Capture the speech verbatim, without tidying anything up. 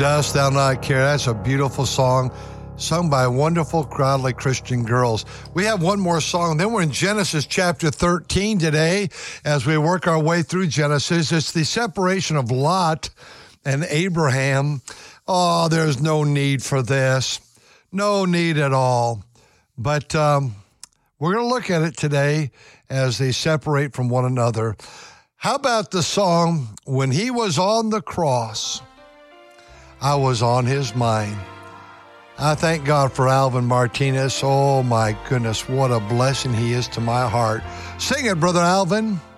Dost Thou Not Care? That's a beautiful song sung by wonderful, godly Christian girls. We have one more song. Then we're in Genesis chapter thirteen today as we work our way through Genesis. It's the separation of Lot and Abraham. Oh, there's no need for this. No need at all. But um, we're going to look at it today as they separate from one another. How about the song, When He Was on the Cross, I Was on His Mind? I thank God for Alvin Martinez. Oh, my goodness, what a blessing he is to my heart. Sing it, Brother Alvin.